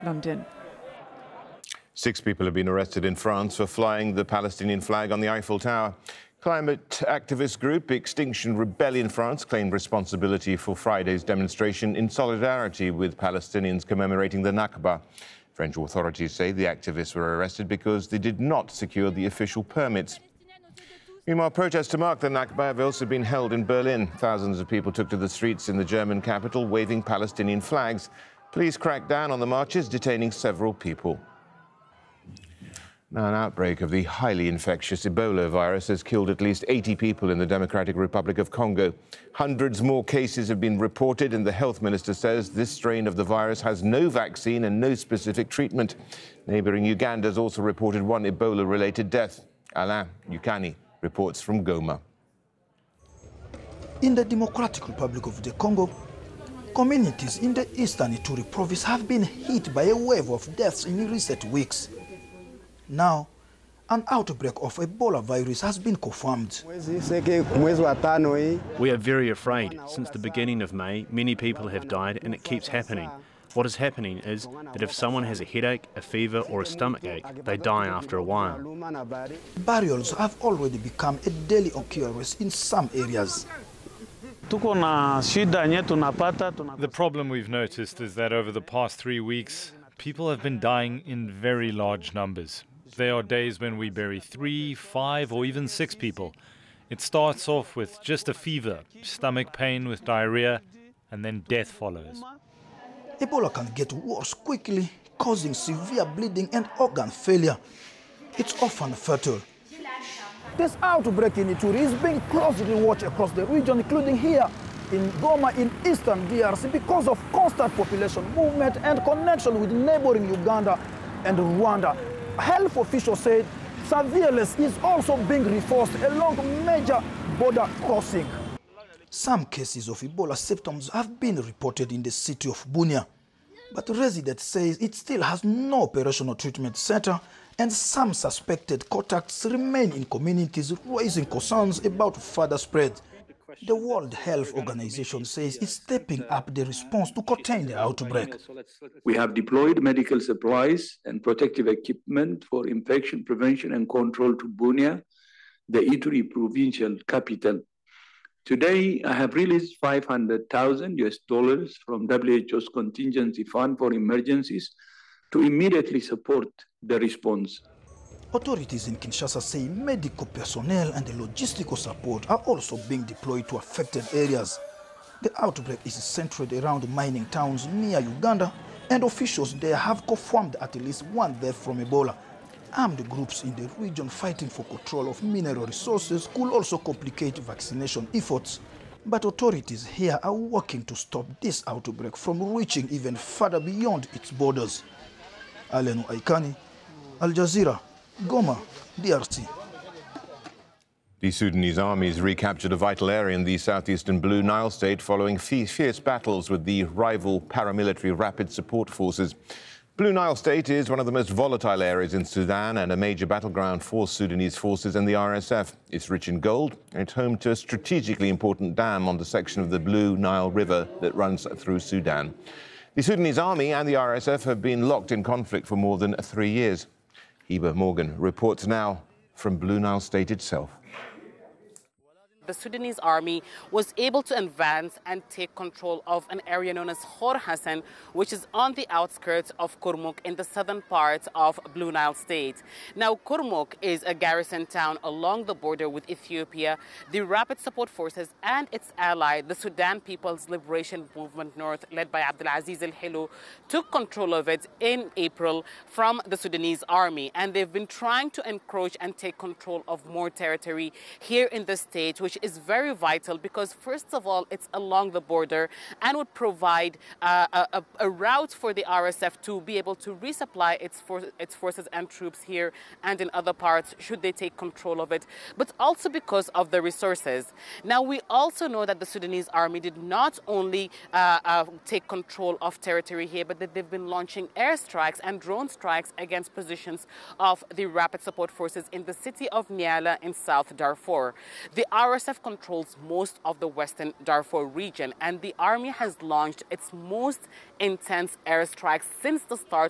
London. 6 people have been arrested in France for flying the Palestinian flag on the Eiffel Tower. Climate activist group Extinction Rebellion France claimed responsibility for Friday's demonstration in solidarity with Palestinians commemorating the Nakba. French authorities say the activists were arrested because they did not secure the official permits. Meanwhile, protests to mark the Nakba have also been held in Berlin. Thousands of people took to the streets in the German capital waving Palestinian flags. Police cracked down on the marches, detaining several people. Now, an outbreak of the highly infectious Ebola virus has killed at least 80 people in the Democratic Republic of Congo. Hundreds more cases have been reported, and the health minister says this strain of the virus has no vaccine and no specific treatment. Neighbouring Uganda has also reported one Ebola-related death. Alain Yukani reports from Goma. In the Democratic Republic of the Congo, communities in the eastern Ituri province have been hit by a wave of deaths in recent weeks. Now, an outbreak of Ebola virus has been confirmed. We are very afraid. Since the beginning of May, many people have died, and it keeps happening. What is happening is that if someone has a headache, a fever or a stomachache, they die after a while. Burials have already become a daily occurrence in some areas. The problem we've noticed is that over the past 3 weeks, people have been dying in very large numbers. There are days when we bury 3, 5 or even 6 people. It starts off with just a fever, stomach pain with diarrhea, and then death follows. Ebola can get worse quickly, causing severe bleeding and organ failure. It's often fatal. This outbreak in Ituri is being closely watched across the region, including here in Goma in eastern DRC, because of constant population movement and connection with neighboring Uganda and Rwanda. Health officials said surveillance is also being reinforced along major border crossing. Some cases of Ebola symptoms have been reported in the city of Bunia, but residents say it still has no operational treatment center, and some suspected contacts remain in communities, raising concerns about further spread. The World Health Organization says it's stepping up the response to contain the outbreak. We have deployed medical supplies and protective equipment for infection prevention and control to Bunia, the Ituri provincial capital. Today, I have released $500,000 from WHO's contingency fund for emergencies to immediately support the response. Authorities in Kinshasa say medical personnel and the logistical support are also being deployed to affected areas. The outbreak is centered around mining towns near Uganda, and officials there have confirmed at least one death from Ebola. Armed groups in the region fighting for control of mineral resources could also complicate vaccination efforts. But authorities here are working to stop this outbreak from reaching even further beyond its borders. Alenu Aikani, Al Jazeera, Goma, DRC. The Sudanese army has recaptured a vital area in the southeastern Blue Nile state following fierce battles with the rival paramilitary Rapid Support Forces. Blue Nile state is one of the most volatile areas in Sudan and a major battleground for Sudanese forces and the RSF. It's rich in gold, and it's home to a strategically important dam on the section of the Blue Nile River that runs through Sudan. The Sudanese army and the RSF have been locked in conflict for more than 3 years. Eva Morgan reports now from Blue Nile State itself. The Sudanese army was able to advance and take control of an area known as Khor Hassan, which is on the outskirts of Kurmuk in the southern part of Blue Nile State. Now, Kurmuk is a garrison town along the border with Ethiopia. The Rapid Support Forces and its ally, the Sudan People's Liberation Movement North, led by Abdelaziz El-Hilo, took control of it in April from the Sudanese army. And they've been trying to encroach and take control of more territory here in the state, which is very vital because, first of all, it's along the border and would provide a route for the RSF to be able to resupply its forces and troops here and in other parts should they take control of it, but also because of the resources. Now, we also know that the Sudanese army did not only take control of territory here, but that they've been launching airstrikes and drone strikes against positions of the Rapid Support Forces in the city of Niala in South Darfur. The RSF controls most of the western Darfur region, and the army has launched its most intense airstrikes since the start